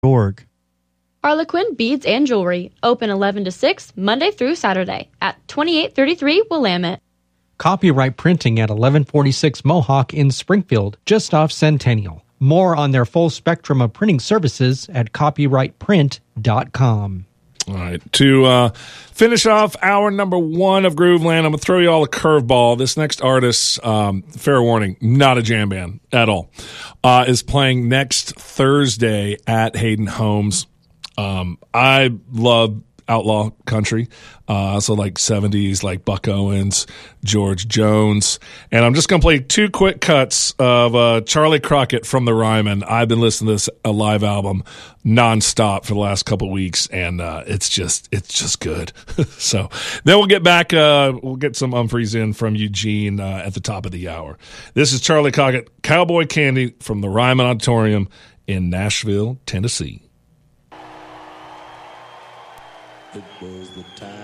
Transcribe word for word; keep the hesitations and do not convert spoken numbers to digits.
org. Harlequin Beads and Jewelry, open eleven to six, Monday through Saturday, at twenty-eight thirty-three Willamette. Copyright Printing at eleven forty-six Mohawk in Springfield, just off Centennial. More on their full spectrum of printing services at copyright print dot com. All right. To uh, finish off hour number one of Grooveland, I'm going to throw you all a curveball. This next artist, um, fair warning, not a jam band at all, uh, is playing next Thursday at Hayden Homes. Um, I love outlaw country, uh, so like seventies, like Buck Owens, George Jones. And I'm just going to play two quick cuts of uh, Charlie Crockett from the Ryman. I've been listening to this a live album nonstop for the last couple of weeks, and uh, it's just it's just good. So then we'll get back. Uh, we'll get some Umphreys in from Eugene uh, at the top of the hour. This is Charlie Crockett, Cowboy Candy from the Ryman Auditorium in Nashville, Tennessee. It was the time.